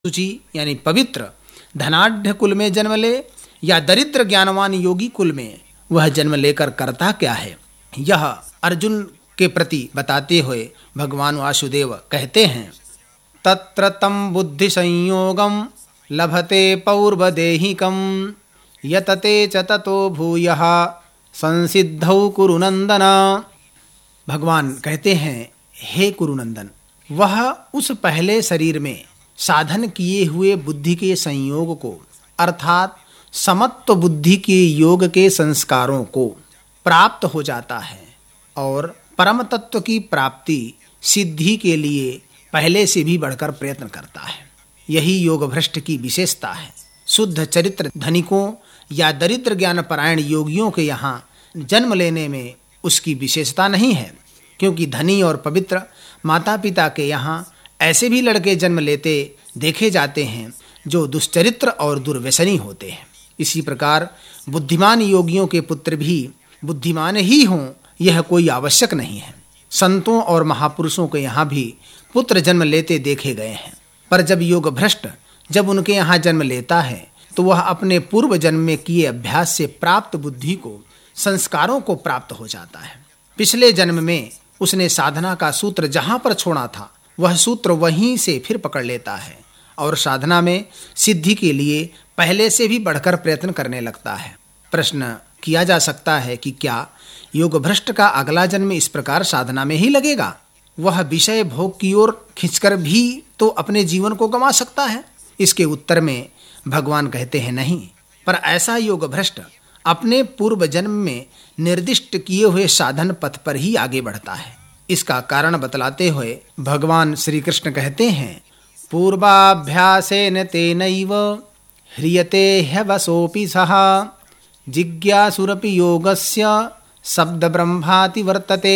शुचि यानी पवित्र धनाढ्य कुल में जन्म ले या दरिद्र ज्ञानवान योगी कुल में वह जन्म लेकर करता क्या है, यह अर्जुन के प्रति बताते हुए भगवान वासुदेव कहते हैं। तत्र तं बुद्धि संयोगम लभते पौर्वदेहिकम यतते च ततो भूयः संसिद्धौ कुरुनंदन। भगवान कहते हैं, हे कुरुनंदन, वह उस पहले शरीर में साधन किए हुए बुद्धि के संयोग को अर्थात समत्व बुद्धि के योग के संस्कारों को प्राप्त हो जाता है और परम तत्व की प्राप्ति सिद्धि के लिए पहले से भी बढ़कर प्रयत्न करता है। यही योग भ्रष्ट की विशेषता है। शुद्ध चरित्र धनिकों या दरिद्र ज्ञान परायण योगियों के यहाँ जन्म लेने में उसकी विशेषता नहीं है, क्योंकि धनी और पवित्र माता पिता के यहाँ ऐसे भी लड़के जन्म लेते देखे जाते हैं जो दुष्चरित्र और दुर्व्यसनी होते हैं। इसी प्रकार बुद्धिमान योगियों के पुत्र भी बुद्धिमान ही हों, यह कोई आवश्यक नहीं है। संतों और महापुरुषों के यहाँ भी पुत्र जन्म लेते देखे गए हैं, पर जब योग भ्रष्ट जब उनके यहाँ जन्म लेता है तो वह अपने पूर्व जन्म में किए अभ्यास से प्राप्त बुद्धि को संस्कारों को प्राप्त हो जाता है। पिछले जन्म में उसने साधना का सूत्र जहाँ पर छोड़ा था वह सूत्र वहीं से फिर पकड़ लेता है और साधना में सिद्धि के लिए पहले से भी बढ़कर प्रयत्न करने लगता है। प्रश्न किया जा सकता है कि क्या योग भ्रष्ट का अगला जन्म इस प्रकार साधना में ही लगेगा? वह विषय भोग की ओर खिंचकर भी तो अपने जीवन को गंवा सकता है। इसके उत्तर में भगवान कहते हैं, नहीं, पर ऐसा योग भ्रष्ट अपने पूर्व जन्म में निर्दिष्ट किए हुए साधन पथ पर ही आगे बढ़ता है। इसका कारण बतलाते हुए भगवान श्री कृष्ण कहते हैं, पूर्वाभ्यासेन तेनैव ह्रियते ह्यवसोऽपि सः जिज्ञासुरपि योगस्य शब्द ब्रह्माति वर्तते।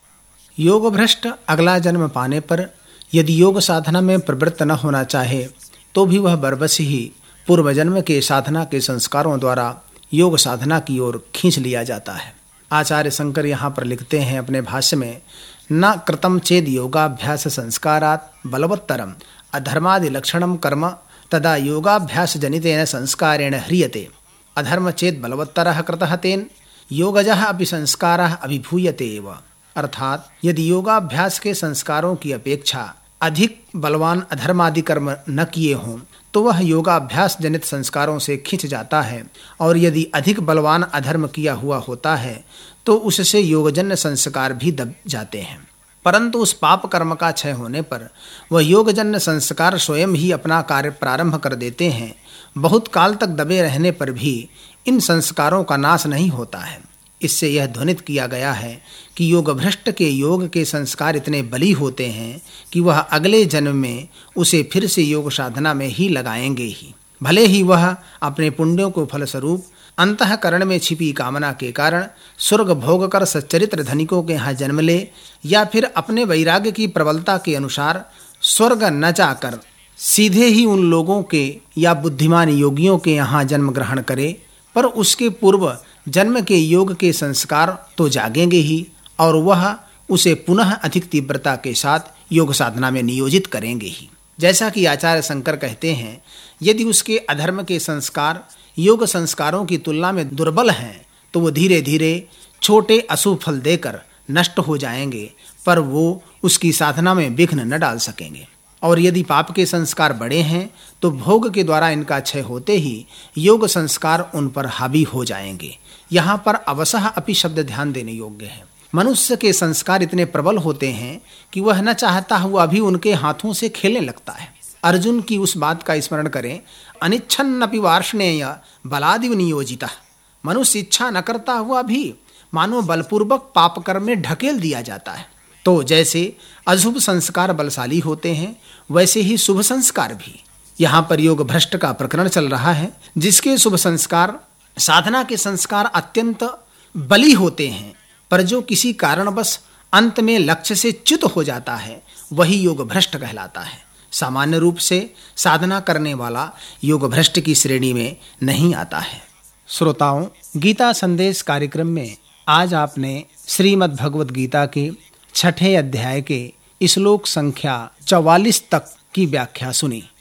योग भ्रष्ट अगला जन्म पाने पर यदि योग साधना में प्रवृत्त न होना चाहे तो भी वह बरबस ही पूर्व जन्म के साधना के संस्कारों द्वारा योग साधना की ओर खींच लिया जाता है। आचार्य शंकर यहाँ पर लिखते हैं अपने भाष्य में, न कृतं चेद योगाभ्यास संस्कारात् बलवत्तरम अधर्मादि लक्षणम कर्म तदा योगाभ्यास जनितेन संस्कारेण ह्रियते। अधर्म चेत बलवत्तरः कृतः तेन योगजः अपि संस्कारः अभिभूयते एव। अर्थात यदि योगाभ्यास के संस्कारों की अपेक्षा अधिक बलवान अधर्मादि कर्म न किए हों तो वह योगाभ्यास जनित संस्कारों से खिंच जाता है, और यदि अधिक बलवान अधर्म किया हुआ होता है तो उससे योगजन्य संस्कार भी दब जाते हैं। परंतु उस पाप कर्म का क्षय होने पर वह योगजन्य संस्कार स्वयं ही अपना कार्य प्रारंभ कर देते हैं। बहुत काल तक दबे रहने पर भी इन संस्कारों का नाश नहीं होता है। इससे यह ध्वनित किया गया है कि योग भ्रष्ट के योग के संस्कार इतने बली होते हैं कि वह अगले जन्म में उसे फिर से योग साधना में ही लगाएंगे ही, भले ही वह अपने पुण्यों को फलस्वरूप अंतःकरण में छिपी कामना के कारण स्वर्ग भोग कर सच्चरित्र धनिकों के यहाँ जन्म ले, या फिर अपने वैराग्य की प्रबलता के अनुसार स्वर्ग न जाकर सीधे ही उन लोगों के या बुद्धिमान योगियों के यहाँ जन्म ग्रहण करे, पर उसके पूर्व जन्म के योग के संस्कार तो जागेंगे ही और वह उसे पुनः अधिक तीव्रता के साथ योग साधना में नियोजित करेंगे ही। जैसा कि आचार्य शंकर कहते हैं, यदि उसके अधर्म के संस्कार योग संस्कारों की तुलना में दुर्बल हैं तो वो धीरे धीरे छोटे अशुभ फल देकर नष्ट हो जाएंगे, पर वो उसकी साधना में विघ्न न डाल सकेंगे। और यदि पाप के संस्कार बड़े हैं तो भोग के द्वारा इनका क्षय होते ही योग संस्कार उन पर हावी हो जाएंगे। यहाँ पर अवसह अपि शब्द ध्यान देने योग्य है। मनुष्य के संस्कार इतने प्रबल होते हैं कि वह न चाहता हुआ भी उनके हाथों से खेलने लगता है। अर्जुन की उस बात का स्मरण करें, अनिच्छन्नपि वार्ष्णेय बलादिव नियोजितः। मनुष्य इच्छा न करता हुआ भी मानो बलपूर्वक पाप कर्म में ढकेल दिया जाता है। तो जैसे अशुभ संस्कार बलशाली होते हैं वैसे ही शुभ संस्कार भी। यहाँ पर योग भ्रष्ट का प्रकरण चल रहा है, जिसके शुभ संस्कार साधना के संस्कार अत्यंत बली होते हैं, पर जो किसी कारणवश अंत में लक्ष्य से च्युत हो जाता है वही योग भ्रष्ट कहलाता है। सामान्य रूप से साधना करने वाला योग भ्रष्ट की श्रेणी में नहीं आता है। श्रोताओं, गीता संदेश कार्यक्रम में आज आपने श्रीमद् भगवद गीता के 6ठे अध्याय के श्लोक संख्या 44 तक की व्याख्या सुनी।